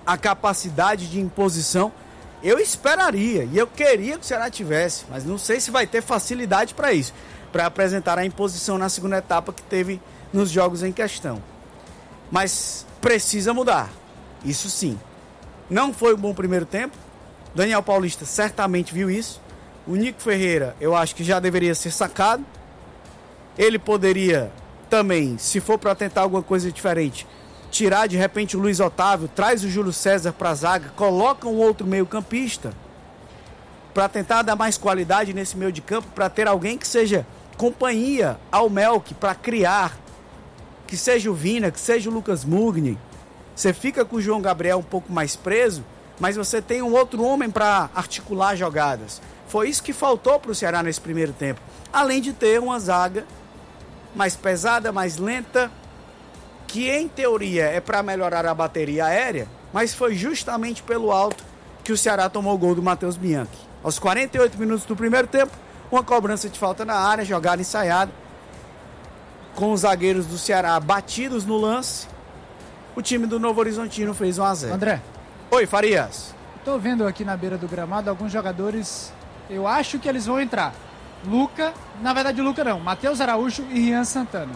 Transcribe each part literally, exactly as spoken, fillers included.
a capacidade de imposição. Eu esperaria e eu queria que o Ceará tivesse, mas não sei se vai ter facilidade para isso, para apresentar a imposição na segunda etapa que teve nos jogos em questão. Mas precisa mudar, isso sim. Não foi um bom primeiro tempo, Daniel Paulista certamente viu isso. O Nico Ferreira, eu acho que já deveria ser sacado. Ele poderia também, se for para tentar alguma coisa diferente, tirar de repente o Luiz Otávio, traz o Júlio César para a zaga, coloca um outro meio campista para tentar dar mais qualidade nesse meio de campo, para ter alguém que seja companhia ao Melk, para criar, que seja o Vina, que seja o Lucas Mugni. Você fica com o João Gabriel um pouco mais preso, mas você tem um outro homem para articular jogadas. Foi isso que faltou para o Ceará nesse primeiro tempo, além de ter uma zaga mais pesada, mais lenta, que em teoria é para melhorar a bateria aérea, mas foi justamente pelo alto que o Ceará tomou o gol do Matheus Bianchi. Aos quarenta e oito minutos do primeiro tempo, uma cobrança de falta na área, jogada ensaiada, com os zagueiros do Ceará batidos no lance, o time do Novo Horizontino fez um a zero. André. Oi, Farias. Estou vendo aqui na beira do gramado alguns jogadores, eu acho que eles vão entrar. Luca, na verdade Luca não, Matheus Araújo e Rian Santana.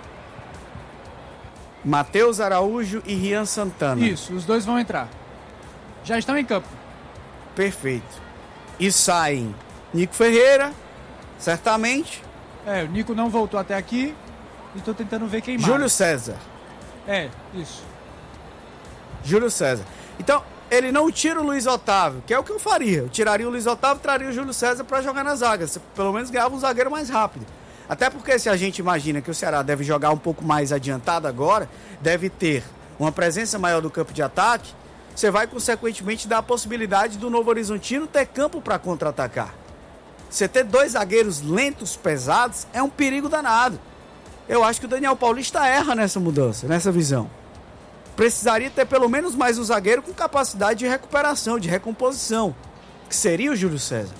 Matheus Araújo e Rian Santana. Isso, os dois vão entrar. Já estão em campo. Perfeito. E saem Nico Ferreira, certamente. É, o Nico não voltou até aqui e estou tentando ver quem mais. Júlio César. É, isso. Júlio César. Então, ele não tira o Luiz Otávio, que é o que eu faria. Eu tiraria o Luiz Otávio e traria o Júlio César para jogar na zaga. Você pelo menos ganhava um zagueiro mais rápido. Até porque se a gente imagina que o Ceará deve jogar um pouco mais adiantado agora, deve ter uma presença maior do campo de ataque, você vai consequentemente dar a possibilidade do Novo Horizontino ter campo para contra-atacar. Você ter dois zagueiros lentos, pesados, é um perigo danado. Eu acho que o Daniel Paulista erra nessa mudança, nessa visão. Precisaria ter pelo menos mais um zagueiro com capacidade de recuperação, de recomposição, que seria o Júlio César.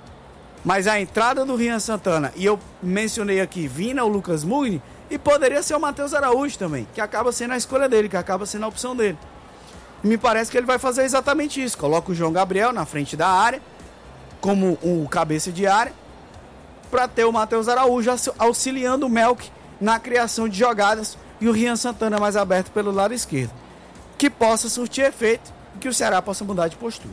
Mas a entrada do Rian Santana, e eu mencionei aqui Vina, o Lucas Mugni, e poderia ser o Matheus Araújo também, que acaba sendo a escolha dele, que acaba sendo a opção dele. E me parece que ele vai fazer exatamente isso. Coloca o João Gabriel na frente da área, como um cabeça de área, para ter o Matheus Araújo auxiliando o Melk na criação de jogadas e o Rian Santana mais aberto pelo lado esquerdo. Que possa surtir efeito e que o Ceará possa mudar de postura.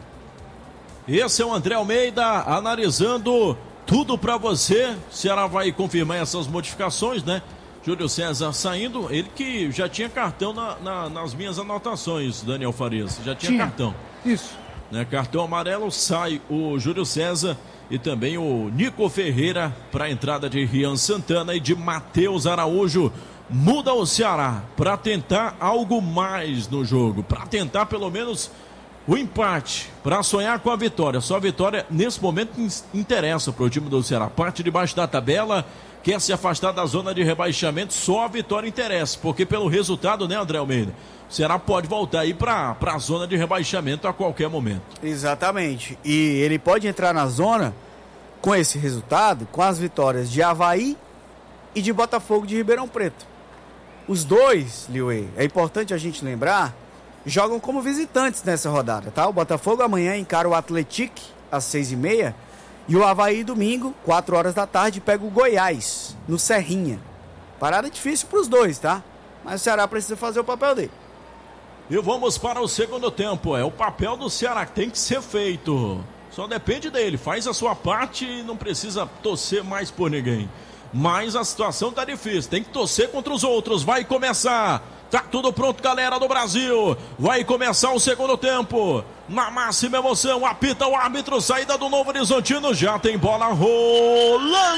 Esse é o André Almeida analisando tudo para você. O Ceará vai confirmar essas modificações, né? Júlio César saindo, ele que já tinha cartão na, na, nas minhas anotações, Daniel Farias. Já tinha, tinha. cartão. Isso. Né? Cartão amarelo, sai o Júlio César e também o Nico Ferreira para a entrada de Rian Santana e de Matheus Araújo. Muda o Ceará para tentar algo mais no jogo, para tentar pelo menos o empate, para sonhar com a vitória. Só a vitória nesse momento interessa para o time do Ceará. Parte de baixo da tabela, quer se afastar da zona de rebaixamento, só a vitória interessa, porque pelo resultado, né, André Almeida, o Ceará pode voltar aí para a zona de rebaixamento a qualquer momento. Exatamente, e ele pode entrar na zona com esse resultado, com as vitórias de Avaí e de Botafogo de Ribeirão Preto. Os dois, Liuê, é importante a gente lembrar, jogam como visitantes nessa rodada, tá? O Botafogo amanhã encara o Atlético às seis e meia e o Avaí domingo, quatro horas da tarde, pega o Goiás, no Serrinha. Parada difícil para os dois, tá? Mas o Ceará precisa fazer o papel dele. E vamos para o segundo tempo. É o papel do Ceará que tem que ser feito. Só depende dele. Faz a sua parte e não precisa torcer mais por ninguém. Mas a situação tá difícil. Tem que torcer contra os outros. Vai começar. Tá tudo pronto, galera do Brasil. Vai começar o segundo tempo. Na máxima emoção, apita o árbitro. Saída do Novo Horizontino. Já tem bola rolando.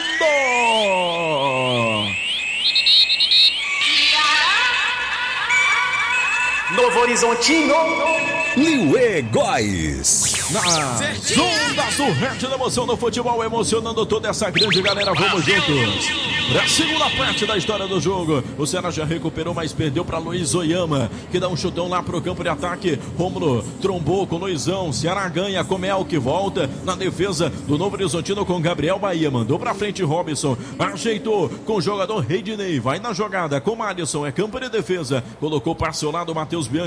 Novo Horizontino, Liuê Góes. Nas ondas do Red da Emoção do futebol, emocionando toda essa grande galera, vamos juntos. Para a segunda parte da história do jogo, o Ceará já recuperou, mas perdeu para Luiz Oyama, que dá um chutão lá pro campo de ataque. Rômulo trombou com o Luizão, Ceará ganha, Comel que volta na defesa do Novo Horizontino com Gabriel Bahia, mandou pra frente Robson, ajeitou com o jogador Reidney, vai na jogada com Madison, é campo de defesa, colocou para seu lado Matheus Bianchi.